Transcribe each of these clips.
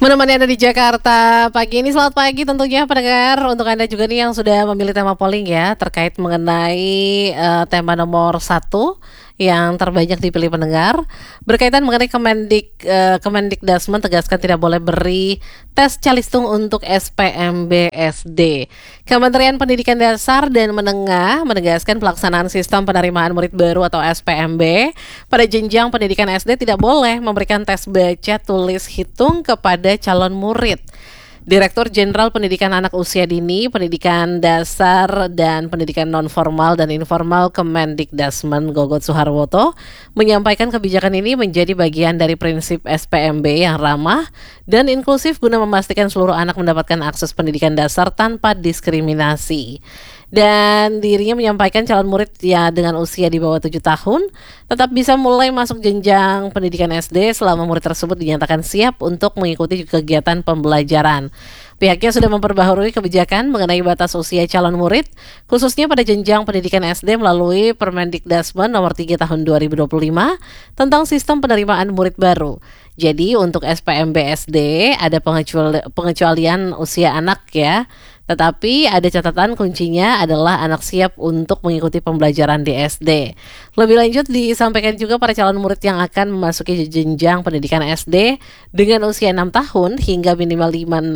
Menemani Anda di Jakarta pagi ini, selamat pagi tentunya pendengar. Untuk Anda juga nih yang sudah memilih tema polling ya, terkait mengenai tema nomor 1 yang terbanyak dipilih pendengar, berkaitan mengenai Kemendikbud tegaskan tidak boleh beri tes calistung untuk SPMB/SD. Kementerian Pendidikan Dasar dan Menengah menegaskan pelaksanaan sistem penerimaan murid baru atau SPMB pada jenjang pendidikan SD tidak boleh memberikan tes baca, tulis, hitung kepada calon murid. Direktur Jenderal Pendidikan Anak Usia Dini, Pendidikan Dasar dan Pendidikan Non-Formal dan Informal Kemendikbud Gogot Suharwoto menyampaikan kebijakan ini menjadi bagian dari prinsip SPMB yang ramah dan inklusif guna memastikan seluruh anak mendapatkan akses pendidikan dasar tanpa diskriminasi. Dan dirinya menyampaikan calon murid ya dengan usia di bawah 7 tahun tetap bisa mulai masuk jenjang pendidikan SD selama murid tersebut dinyatakan siap untuk mengikuti kegiatan pembelajaran. Pihaknya sudah memperbaharui kebijakan mengenai batas usia calon murid, khususnya pada jenjang pendidikan SD melalui Permendikbud nomor 3 tahun 2025 tentang sistem penerimaan murid baru. Jadi untuk SPMB SD ada pengecualian usia anak ya, tetapi ada catatan kuncinya adalah anak siap untuk mengikuti pembelajaran di SD. Lebih lanjut disampaikan juga para calon murid yang akan memasuki jenjang pendidikan SD dengan usia 6 tahun hingga minimal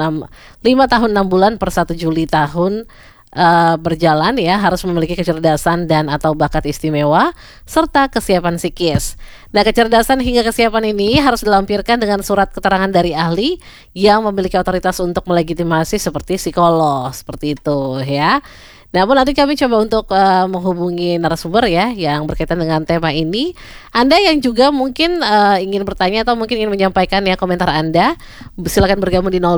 5 tahun 6 bulan per 1 Juli tahun berjalan ya harus memiliki kecerdasan dan atau bakat istimewa serta kesiapan psikis. Nah, kecerdasan hingga kesiapan ini harus dilampirkan dengan surat keterangan dari ahli yang memiliki otoritas untuk melegitimasi seperti psikolog, seperti itu ya. Namun nanti kami coba untuk menghubungi narasumber ya yang berkaitan dengan tema ini. Anda yang juga mungkin ingin bertanya atau mungkin ingin menyampaikan ya komentar Anda, silakan bergabung di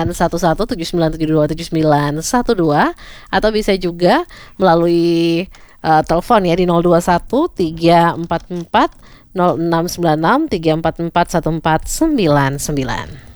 081179727912 atau bisa juga melalui telepon ya di 021 344 0696 344 1499.